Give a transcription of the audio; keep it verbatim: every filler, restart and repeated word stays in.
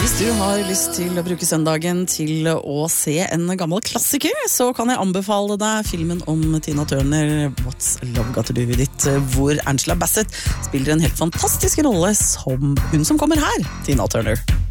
Hvis du har lyst til å bruke søndagen til å se en gammel klassiker, så kan jeg anbefale deg filmen om Tina Turner, What's Love Got to Do With It, hvor Angela Bassett spiller en helt fantastisk rolle som hun som kommer her, Tina Turner.